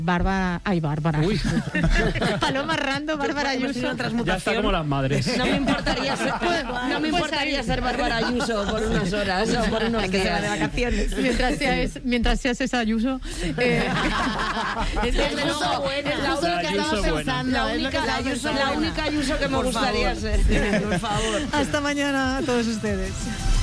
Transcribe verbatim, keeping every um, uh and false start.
Bárbara, ay, Bárbara. Uy. Paloma Rando, Bárbara Ayuso. Ya está como las madres. No me importaría ser, no me importaría ser Bárbara Ayuso por unas horas o por unos que se va de días. vacaciones. Mientras seas, mientras seas esa Ayuso. Eh, Es desde luego, buena. es la La única, Ayuso estaba buena. pensando, la Es lo que única, estaba la, pensando. la única Ayuso que me Por gustaría favor. ser. Por favor. hasta mañana a todos ustedes.